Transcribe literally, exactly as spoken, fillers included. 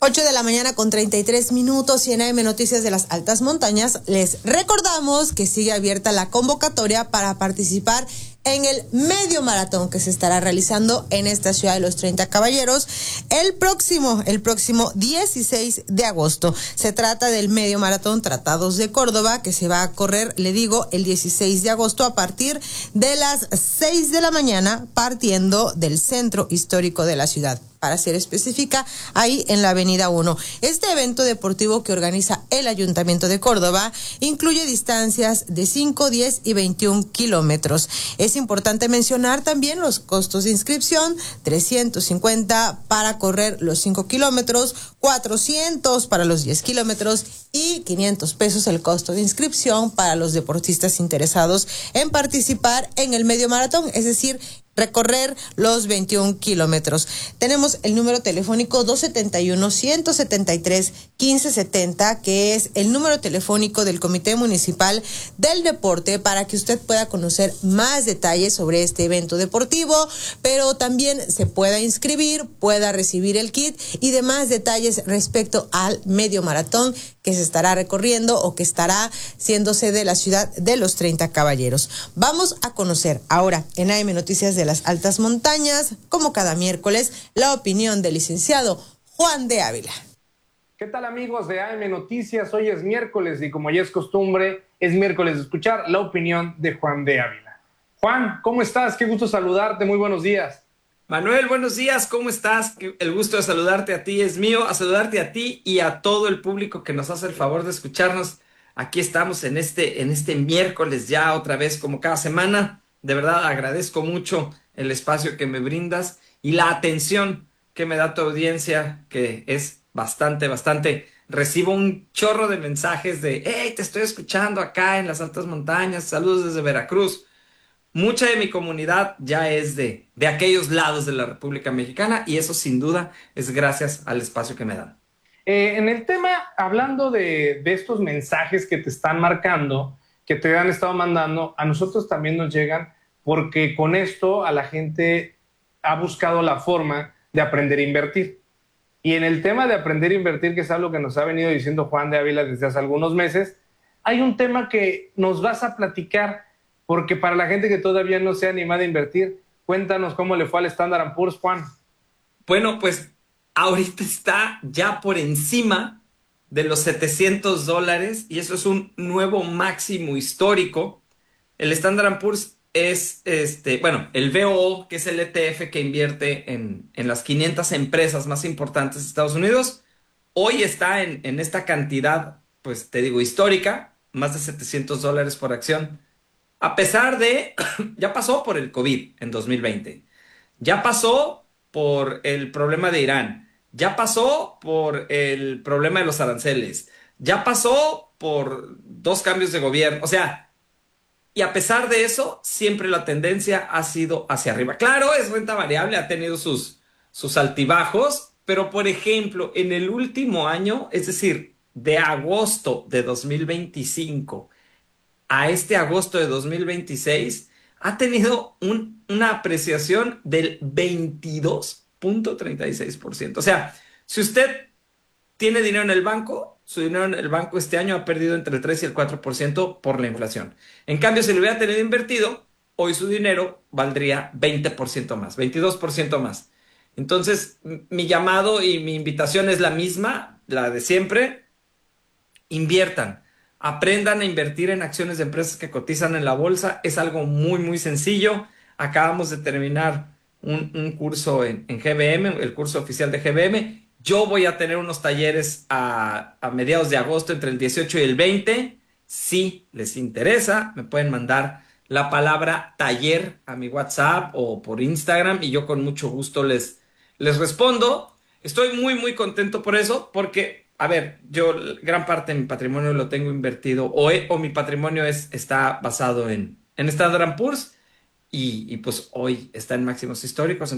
ocho de la mañana con treinta y tres minutos y en A M Noticias de las Altas Montañas les recordamos que sigue abierta la convocatoria para participar en el medio maratón que se estará realizando en esta ciudad de los treinta Caballeros el próximo, el próximo dieciséis de agosto. Se trata del medio maratón Tratados de Córdoba, que se va a correr, le digo, el dieciséis de agosto a partir de las seis de la mañana, partiendo del centro histórico de la ciudad. Para ser específica, ahí en la avenida uno. Este evento deportivo que organiza el Ayuntamiento de Córdoba incluye distancias de cinco, diez y veintiún kilómetros. Es importante mencionar también los costos de inscripción: trescientos cincuenta para correr los cinco kilómetros, cuatrocientos para los diez kilómetros y quinientos pesos el costo de inscripción para los deportistas interesados en participar en el medio maratón, es decir, recorrer los veintiún kilómetros. Tenemos el número telefónico dos setenta y uno, ciento setenta y tres, quince setenta, que es el número telefónico del Comité Municipal del Deporte, para que usted pueda conocer más detalles sobre este evento deportivo, pero también se pueda inscribir, pueda recibir el kit y demás detalles respecto al medio maratón que se estará recorriendo o que estará siendo sede de la ciudad de los treinta Caballeros. Vamos a conocer ahora en A M Noticias de las Altas Montañas, como cada miércoles, la opinión del licenciado Juan de Ávila. ¿Qué tal, amigos de A M Noticias? Hoy es miércoles y, como ya es costumbre, es miércoles de escuchar la opinión de Juan de Ávila. Juan, ¿cómo estás? Qué gusto saludarte, muy buenos días. Manuel, buenos días, ¿cómo estás? El gusto de saludarte a ti es mío, a saludarte a ti y a todo el público que nos hace el favor de escucharnos. Aquí estamos en este, en este miércoles ya otra vez como cada semana. De verdad agradezco mucho el espacio que me brindas y la atención que me da tu audiencia, que es bastante, bastante. Recibo un chorro de mensajes de, hey, te estoy escuchando acá en las altas montañas, saludos desde Veracruz. Mucha de mi comunidad ya es de, de aquellos lados de la República Mexicana y eso sin duda es gracias al espacio que me dan. Eh, en el tema, hablando de, de estos mensajes que te están marcando, que te han estado mandando, a nosotros también nos llegan porque con esto a la gente ha buscado la forma de aprender a invertir. Y en el tema de aprender a invertir, que es algo que nos ha venido diciendo Juan de Ávila desde hace algunos meses, hay un tema que nos vas a platicar. Porque para la gente que todavía no se ha animado a invertir, cuéntanos cómo le fue al Standard and Poor's, Juan. Bueno, pues ahorita está ya por encima de los setecientos dólares y eso es un nuevo máximo histórico. El Standard and Poor's es, este, bueno, el V O O, que es el E T F que invierte en, en las quinientas empresas más importantes de Estados Unidos, hoy está en, en esta cantidad, pues te digo, histórica, más de setecientos dólares por acción. A pesar de, ya pasó por el COVID en dos mil veinte, ya pasó por el problema de Irán, ya pasó por el problema de los aranceles, ya pasó por dos cambios de gobierno, o sea, y a pesar de eso, siempre la tendencia ha sido hacia arriba. Claro, es renta variable, ha tenido sus, sus altibajos, pero por ejemplo, en el último año, es decir, de agosto de dos mil veinticinco a este agosto de dos mil veintiséis, ha tenido un, una apreciación del veintidós punto treinta y seis por ciento. O sea, si usted tiene dinero en el banco, su dinero en el banco este año ha perdido entre el tres y el cuatro por ciento por la inflación. En cambio, si lo hubiera tenido invertido, hoy su dinero valdría veinte por ciento más, veintidós por ciento más. Entonces, mi llamado y mi invitación es la misma, la de siempre: inviertan. Aprendan a invertir en acciones de empresas que cotizan en la bolsa. Es algo muy, muy sencillo. Acabamos de terminar un, un curso en, en G B M, el curso oficial de G B M. Yo voy a tener unos talleres a, a mediados de agosto, entre el dieciocho y el veinte. Si les interesa, me pueden mandar la palabra taller a mi WhatsApp o por Instagram y yo con mucho gusto les, les respondo. Estoy muy, muy contento por eso, porque a ver, yo gran parte de mi patrimonio lo tengo invertido o, he, o mi patrimonio es, está basado en, en Standard and Poor's y, y pues hoy está en máximos históricos.